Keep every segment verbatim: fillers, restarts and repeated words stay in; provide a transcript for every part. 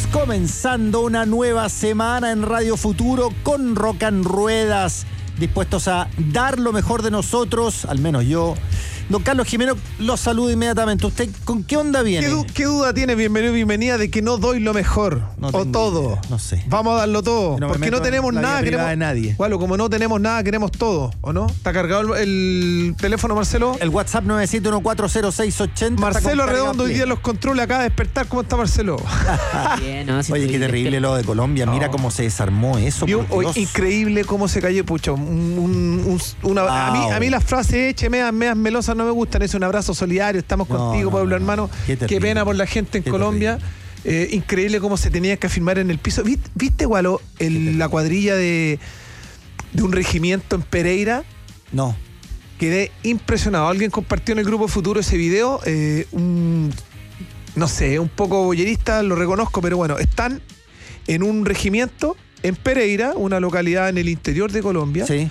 comenzando una nueva semana en Radio Futuro con Rock and Ruedas, dispuestos a dar lo mejor de nosotros, al menos yo. Don Carlos Jimeno, lo saludo inmediatamente. ¿Usted con qué onda viene? ¿Qué, du- qué duda tiene, bienvenido y bienvenida, de que no doy lo mejor? No o todo. Idea, no sé. Vamos a darlo todo. No porque no tenemos nada. Queremos, de nadie. Bueno, como no tenemos nada, queremos todo, ¿o no? ¿Está cargado el, el teléfono, Marcelo? El WhatsApp nueve siete uno cuatro cero seis ocho cero. Marcelo Redondo hoy día los controla, acaba de despertar. ¿Cómo está Marcelo? Bien, no, si Oye, qué terrible lo de Colombia. No. Mira cómo se desarmó eso. Vio, Por hoy, Dios. increíble cómo se cayó, pucha. Un, un, un, una, Wow. a, mí, a mí las frases hechas, meas, meas melosas no me gustan. Es un abrazo solidario, estamos No, contigo, no, pueblo no. hermano. Qué Qué, terrible. pena por la gente en Qué Colombia. Eh, increíble cómo se tenía que afirmar en el piso. ¿Viste, viste Gualo, el, la cuadrilla de, de un regimiento en Pereira? No. Quedé impresionado. Alguien compartió en el grupo Futuro ese video. Eh, un, no sé, un poco boyerista, lo reconozco, pero bueno, están en un regimiento en Pereira, una localidad en el interior de Colombia. Sí.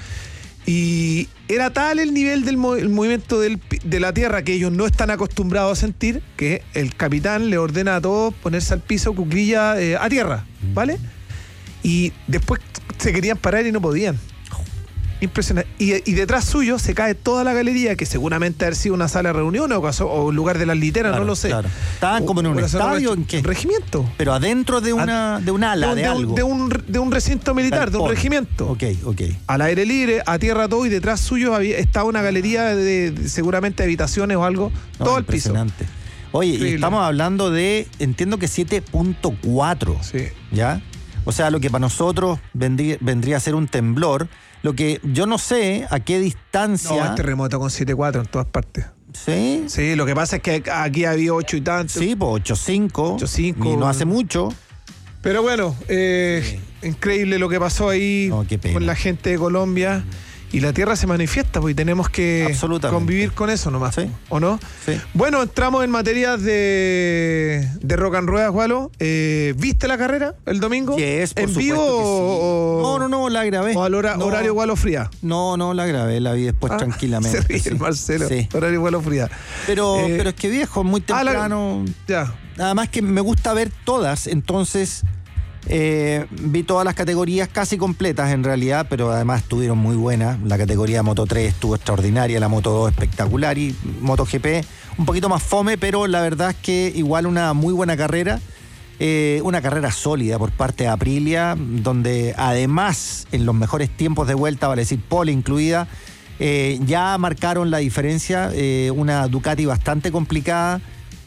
Y era tal el nivel del mo- el movimiento del pi- de la tierra que ellos no están acostumbrados a sentir, que el capitán le ordena a todos ponerse al piso, cuclilla eh, a tierra, ¿vale? Y después se querían parar y no podían. Impresionante. Y, y detrás suyo se cae toda la galería, que seguramente haber sido una sala de reuniones o, caso- o un lugar de las literas, Claro, no lo sé. claro. ¿Estaban como en un O- o la zona estadio? de- ¿En qué? Un regimiento. Pero adentro de una de un ala, de, de, un- algo. de un, de un recinto militar, de un Galpón. regimiento. Ok, ok. Al aire libre, a tierra todo, y detrás suyo había, estaba una galería de, de seguramente habitaciones o algo, No, todo el piso. impresionante. Oye, y Increíble. estamos hablando de, entiendo que siete punto cuatro. Sí. ¿Ya? O sea, lo que para nosotros vendría, vendría a ser un temblor. Lo que yo no sé a qué distancia. No, es terremoto con siete cuatro en todas partes. Sí. Sí, lo que pasa es que aquí había ocho y tantos. Sí, pues ocho cinco. ocho cinco. Y no hace mucho. Pero bueno, eh, increíble lo que pasó ahí No, qué pena. con la gente de Colombia. Y la tierra se manifiesta, pues, y tenemos que Absolutamente. convivir con eso nomás, Sí. ¿o no? Sí. Bueno, entramos en materia de, de rock and ruedas, Gualo. Eh, ¿Viste la carrera el domingo? Yes, por ¿En supuesto vivo que sí. o, No, no, no, la grabé. o al hora- No. horario Gualo Fría? No, no, la grabé, la vi después Ah, tranquilamente. Se ríe sí. el Marcelo. Sí. Horario Gualo Fría. Pero, Eh, pero es que viejo, muy ah, la- temprano. Ya. Además que me gusta ver todas, entonces eh, vi todas las categorías casi completas en realidad, pero además estuvieron muy buenas. La categoría Moto tres estuvo extraordinaria, la Moto dos espectacular y MotoGP un poquito más fome, pero la verdad es que igual una muy buena carrera. Eh, una carrera sólida por parte de Aprilia, donde además en los mejores tiempos de vuelta, vale decir pole incluida, eh, ya marcaron la diferencia. Eh, una Ducati bastante complicada.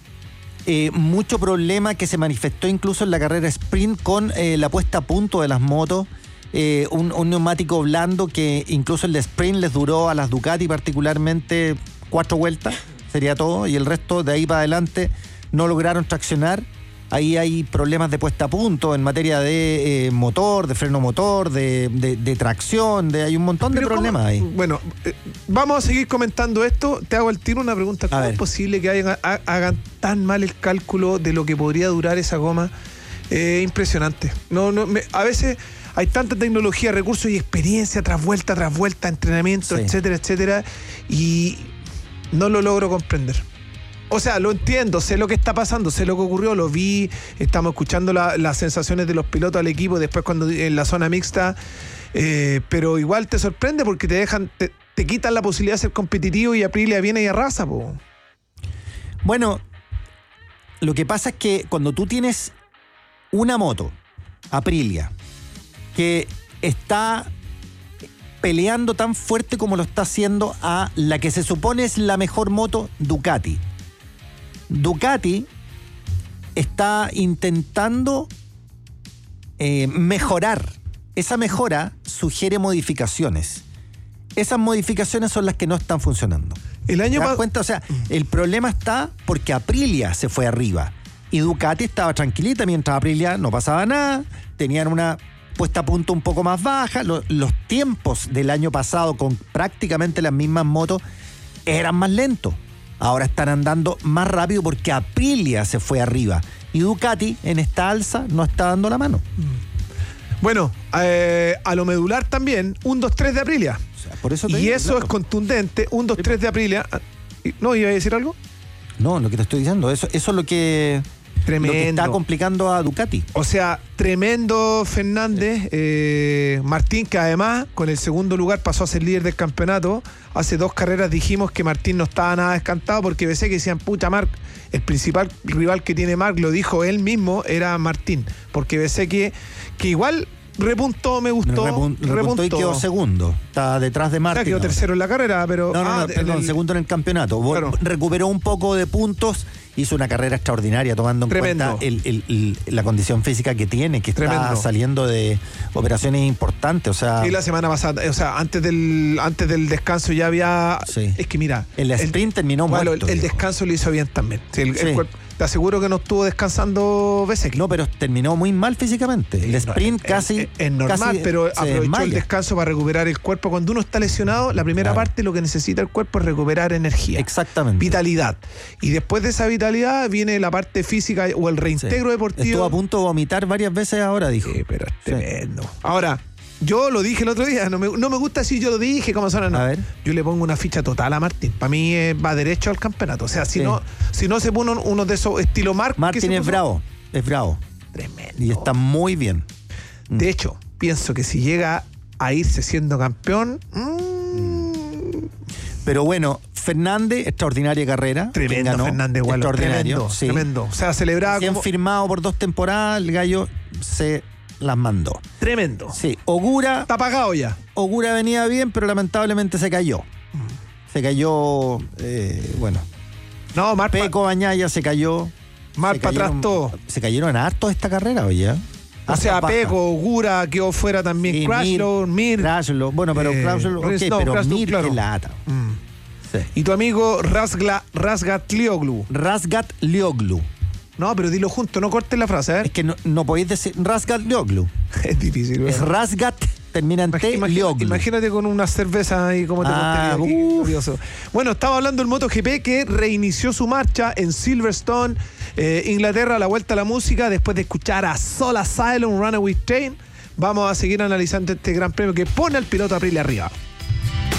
Eh, mucho problema que se manifestó incluso en la carrera sprint con eh, la puesta a punto de las motos. Eh, un, un neumático blando que incluso el de sprint les duró a las Ducati particularmente cuatro vueltas, sería todo, y el resto de ahí para adelante no lograron traccionar. Ahí hay problemas de puesta a punto en materia de eh, motor, de freno motor, de, de, de tracción, de hay un montón de Pero problemas ¿cómo? ahí. Bueno, eh, vamos a seguir comentando esto. Te hago al tiro una pregunta. ¿Cómo ver. es posible que hayan- ha- hagan tan mal el cálculo de lo que podría durar esa goma? Eh, impresionante. No, no, me- a veces hay tanta tecnología, recursos y experiencia tras vuelta, tras vuelta, entrenamiento, Sí. etcétera, etcétera, y no lo logro comprender. O sea, lo entiendo, sé lo que está pasando, sé lo que ocurrió, lo vi, estamos escuchando la- las sensaciones de los pilotos al equipo después cuando en la zona mixta, eh, pero igual te sorprende porque te dejan, te, te quitan la posibilidad de ser competitivo y Aprilia viene y arrasa, po. Bueno, lo que pasa es que cuando tú tienes una moto, Aprilia, que está peleando tan fuerte como lo está haciendo a la que se supone es la mejor moto, Ducati. Ducati está intentando eh, mejorar. Esa mejora sugiere modificaciones. Esas modificaciones son las que no están funcionando. El año ¿Te das pa- cuenta? O sea, el problema está porque Aprilia se fue arriba y Ducati estaba tranquilita mientras Aprilia no pasaba nada, tenían una puesta a punto un poco más baja, Lo- los tiempos del año pasado con prácticamente las mismas motos eran más lentos. Ahora están andando más rápido porque Aprilia se fue arriba y Ducati en esta alza no está dando la mano. Bueno, eh, a lo medular también, un dos tres de Aprilia. O sea, por eso te Y digo, eso claro. es contundente, un dos tres de Aprilia. Ah, ¿No iba a decir algo? No, lo que te estoy diciendo, eso, eso es lo que... Tremendo. Lo que está complicando a Ducati. O sea, tremendo Fernández. Eh, Martín, que además con el segundo lugar pasó a ser líder del campeonato. Hace dos carreras dijimos que Martín no estaba nada descantado porque pensé que decían, pucha, Marc, el principal rival que tiene Marc, lo dijo él mismo, era Martín. Porque pensé que, que igual repuntó, me gustó. Repun- repuntó, repuntó y quedó segundo. Está detrás de Martín. Quedó ahora. tercero en la carrera, pero... No, no, no, ah, perdón, el, segundo en el campeonato. Claro. Recuperó un poco de puntos, hizo una carrera extraordinaria tomando en Tremendo. cuenta el, el, el, la condición física que tiene, que Tremendo. está saliendo de operaciones importantes. O sea, y la semana pasada, o sea, antes del antes del descanso ya había... Sí. Es que mira... el sprint el, terminó bueno, muerto. el, el digo. descanso lo hizo bien también. Sí, el, Sí. el cuerpo, te aseguro que no estuvo descansando Bezzecchi. No, pero terminó muy mal físicamente. El sprint No, casi... Es, es normal, casi pero se aprovechó desmaya. el descanso para recuperar el cuerpo. Cuando uno está lesionado, la primera Claro. parte lo que necesita el cuerpo es recuperar energía. Exactamente. Vitalidad. Y después de esa vitalidad viene la parte física o el reintegro Sí. deportivo. Estuvo a punto de vomitar varias veces ahora, dijo. Sí, pero es Sí. tremendo. Ahora, yo lo dije el otro día, no me, no me gusta si yo lo dije, como suena, no. A ver. Yo le pongo una ficha total a Martín. Para mí eh, va derecho al campeonato. O sea, si Sí. no si no se pone uno de esos estilo Marc. que Martín se es puso- bravo, es bravo. Tremendo. Y está muy bien. De hecho, pienso que si llega a irse siendo campeón, mmm, Pero bueno, Fernández, extraordinaria carrera. tremendo quien ganó, Fernández Gualo. extraordinario. Tremendo, sí. tremendo. O sea, celebraba Recién como... firmado por dos temporadas, el gallo se las mandó. Tremendo. Sí, Ogura, Está pagado ya. Ogura venía bien, pero lamentablemente se cayó. Se cayó, eh, bueno, No, Marc pa- Peco Bañaya se cayó. Marc Se pa' atrás cayeron- todo. Se cayeron harto esta carrera, oye. O sea, Harta paja. Peco, Gura quedó fuera también. Sí, Crashlow, Mir. Crashlow, bueno, pero eh, Crashlow, ok, no, pero Crashlow, Mir claro. que lata. Mm. Sí. Y tu amigo Razgla, Razgatlioglu. Razgat Lioglu. No, pero dilo junto, no cortes la frase, a ver. Es que no, no podéis decir Razgat Lioglu. Es difícil, Es ¿verdad? Razgat, termina en T, Imagina- Lioglu. imagínate con una cerveza ahí como te Ah, contaría. Qué uf. curioso. Bueno, estaba hablando del MotoGP que reinició su marcha en Silverstone, eh, Inglaterra, a la vuelta a la música, después de escuchar a Soul Asylum, Runaway Train. Vamos a seguir analizando este gran premio que pone al piloto Aprilia arriba.